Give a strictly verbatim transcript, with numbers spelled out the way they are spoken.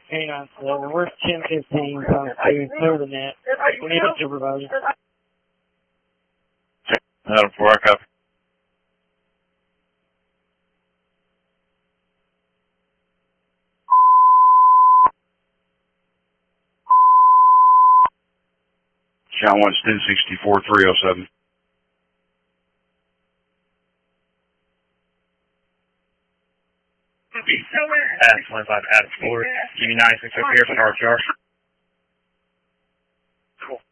Hey, nine seven. Where's ten fifteen times two? Clear the net. We need a supervisor. Adam four, I copy. Sean one, ten sixty-four, three oh seven. Adam twenty-five, Adam four. Give me ninety-six up here for North Yard.